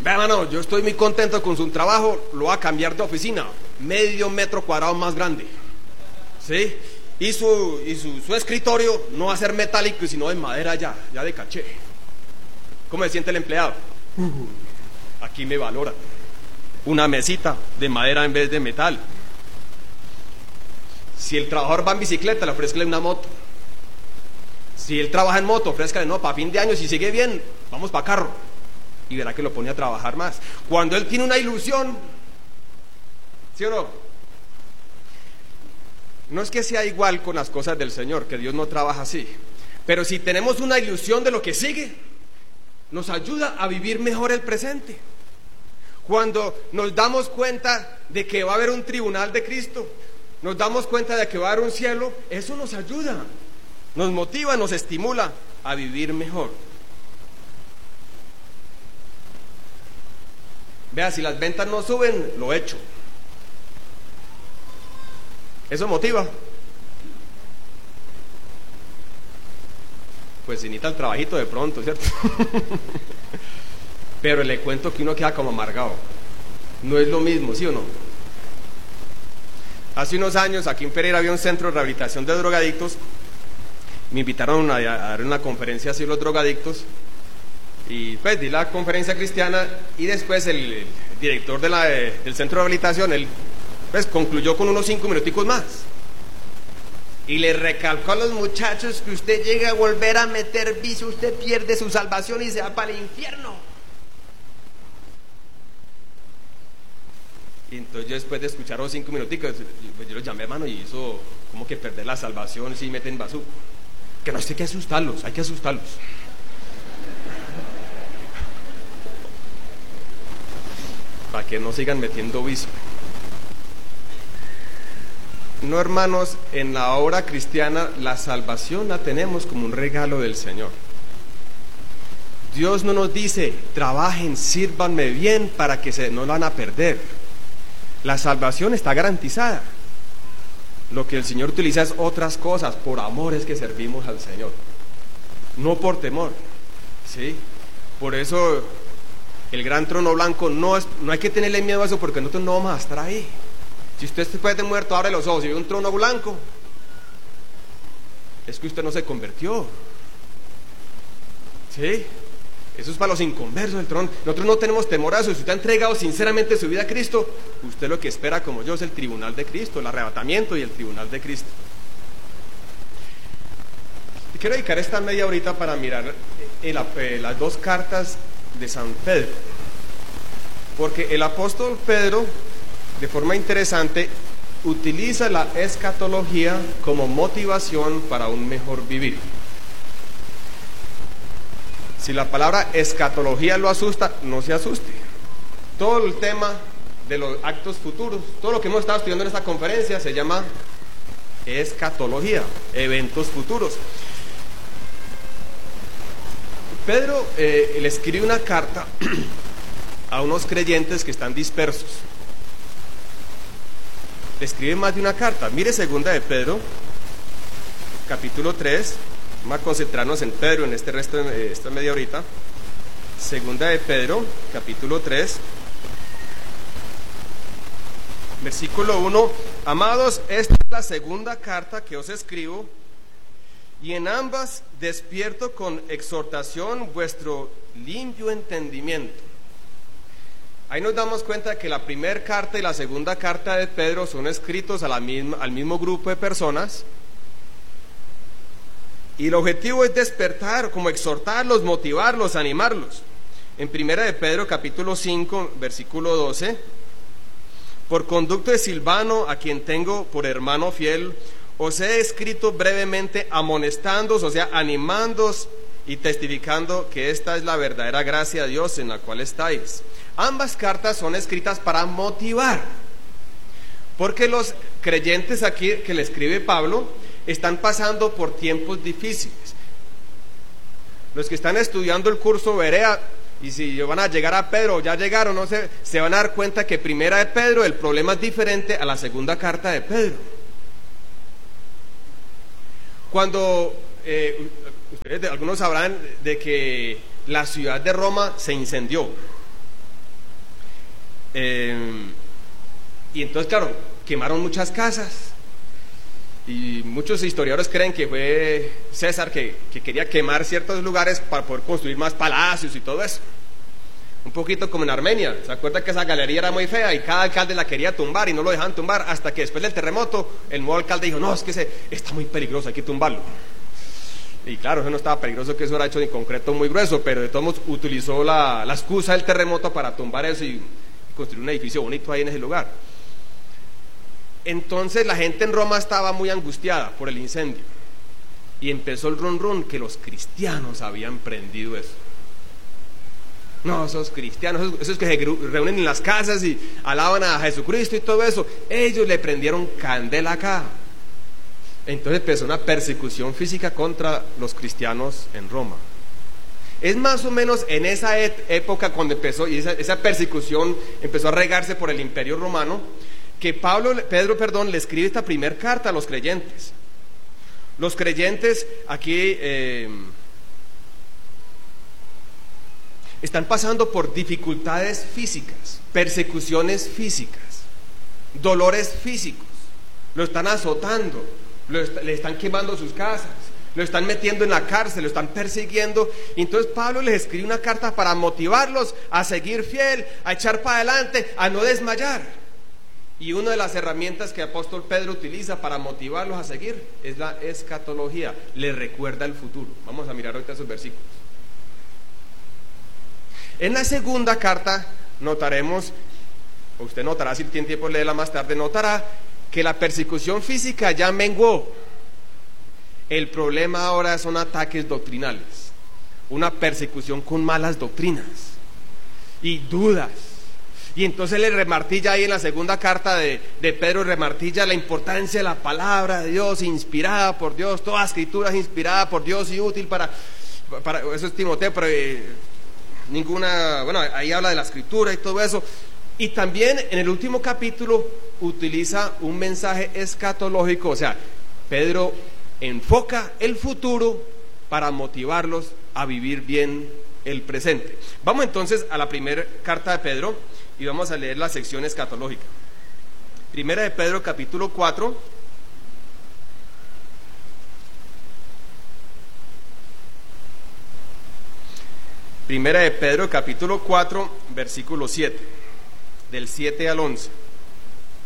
Vea, hermano, yo estoy muy contento con su trabajo, lo va a cambiar de oficina, medio metro cuadrado más grande, ¿sí? Y su escritorio no va a ser metálico, sino de madera ya de caché. ¿Cómo se siente el empleado? Aquí me valora. Una mesita de madera en vez de metal. Si el trabajador va en bicicleta, le ofrezca una moto. Si él trabaja en moto, ofrezca no, para fin de año, si sigue bien, vamos para carro. Y verá que lo pone a trabajar más. Cuando él tiene una ilusión, ¿sí o no? No es que sea igual con las cosas del Señor, que Dios no trabaja así. Pero si tenemos una ilusión de lo que sigue, nos ayuda a vivir mejor el presente. Cuando nos damos cuenta de que va a haber un tribunal de Cristo, nos damos cuenta de que va a haber un cielo, eso nos ayuda, nos motiva, nos estimula a vivir mejor. Vea, si las ventas no suben, lo echo. Eso motiva. Pues se necesita el trabajito de pronto, ¿cierto? Pero le cuento que uno queda como amargado. No es lo mismo, ¿sí o no? Hace unos años aquí en Pereira había un centro de rehabilitación de drogadictos. Me invitaron a dar una conferencia así los drogadictos. Y pues di la conferencia cristiana. Y después el director del centro de rehabilitación, él pues concluyó con unos 5 minuticos más. Y le recalcó a los muchachos que usted llega a volver a meter vicio, usted pierde su salvación y se va para el infierno. Y entonces yo, después de escuchar los 5 minuticos, pues yo los llamé, hermano, y eso, como que perder la salvación si meten bazuco. Que no, hay que asustarlos, hay que asustarlos. Para que no sigan metiendo vicio. No, hermanos, en la obra cristiana la salvación la tenemos como un regalo del Señor. Dios no nos dice, trabajen, sírvanme bien para que no lo van a perder. La salvación está garantizada. Lo que el Señor utiliza es otras cosas. Por amor es que servimos al Señor, no por temor, ¿sí? Por eso el gran trono blanco no hay que tenerle miedo a eso, porque nosotros no vamos a estar ahí. Si usted después de muerto abre los ojos y ve un trono blanco, es que usted no se convirtió, ¿sí? Eso es para los inconversos del trono. Nosotros no tenemos temor a eso. Si usted ha entregado sinceramente su vida a Cristo, usted lo que espera, como yo, es el tribunal de Cristo, el arrebatamiento y el tribunal de Cristo. Y quiero dedicar esta media horita para mirar las 2 cartas de San Pedro, porque el apóstol Pedro, de forma interesante, utiliza la escatología como motivación para un mejor vivir. Si la palabra escatología lo asusta, no se asuste. Todo el tema de los actos futuros, todo lo que hemos estado estudiando en esta conferencia se llama escatología, eventos futuros. Pedro le escribe una carta a unos creyentes que están dispersos. Le escribe más de una carta. Mire segunda de Pedro, capítulo 3. Vamos a concentrarnos en Pedro en este resto de esta media horita. Segunda de Pedro, capítulo 3, versículo 1. Amados, esta es la segunda carta que os escribo, y en ambas despierto con exhortación vuestro limpio entendimiento. Ahí nos damos cuenta que la primera carta y la segunda carta de Pedro son escritos al mismo grupo de personas. Y el objetivo es despertar, como exhortarlos, motivarlos, animarlos. En primera de Pedro, capítulo 5, versículo 12. Por conducto de Silvano, a quien tengo por hermano fiel, os he escrito brevemente amonestándoos, o sea, animándoos y testificando que esta es la verdadera gracia de Dios en la cual estáis. Ambas cartas son escritas para motivar, porque los creyentes aquí que le escribe Pablo están pasando por tiempos difíciles. Los que están estudiando el curso Berea, y si van a llegar a Pedro, o ya llegaron, no sé, se van a dar cuenta que primera de Pedro, el problema es diferente a la segunda carta de Pedro. Cuando algunos sabrán de que la ciudad de Roma se incendió, Y entonces, claro, quemaron muchas casas. Y muchos historiadores creen que fue César que quería quemar ciertos lugares para poder construir más palacios y todo eso. Un poquito como en Armenia. ¿Se acuerda que esa galería era muy fea y cada alcalde la quería tumbar y no lo dejaban tumbar? Hasta que después del terremoto el nuevo alcalde dijo: no, es que está muy peligroso, hay que tumbarlo. Y claro, eso no estaba peligroso, que eso era hecho de concreto muy grueso, pero de todos modos utilizó la excusa del terremoto para tumbar eso y construir un edificio bonito ahí en ese lugar. Entonces la gente en Roma estaba muy angustiada por el incendio y empezó el run run que los cristianos habían prendido eso. No, esos cristianos, esos que se reúnen en las casas y alaban a Jesucristo y todo eso, ellos le prendieron candela acá. Entonces empezó una persecución física contra los cristianos en Roma. Es más o menos en esa época cuando empezó, y esa persecución empezó a regarse por el imperio romano, que Pedro le escribe esta primera carta a los creyentes. Los creyentes aquí están pasando por dificultades físicas, persecuciones físicas, dolores físicos, lo están azotando, le están quemando sus casas, lo están metiendo en la cárcel, lo están persiguiendo. Y entonces Pablo les escribe una carta para motivarlos a seguir fiel, a echar para adelante, a no desmayar. Y una de las herramientas que el apóstol Pedro utiliza para motivarlos a seguir es la escatología, les recuerda el futuro. Vamos a mirar ahorita esos versículos. En la segunda carta notaremos, o usted notará, si tiene tiempo de leerla más tarde, notará que la persecución física ya menguó. El problema ahora son ataques doctrinales, una persecución con malas doctrinas y dudas. Y entonces le remartilla ahí en la segunda carta de Pedro, remartilla la importancia de la palabra de Dios, inspirada por Dios, toda escritura es inspirada por Dios y útil para eso es Timoteo, pero ahí habla de la escritura y todo eso. Y también en el último capítulo utiliza un mensaje escatológico, o sea, Pedro enfoca el futuro para motivarlos a vivir bien el presente. Vamos entonces a la primera carta de Pedro y vamos a leer la sección escatológica. Primera de Pedro, capítulo 4. Primera de Pedro, capítulo 4, versículo 7, del 7 al 11.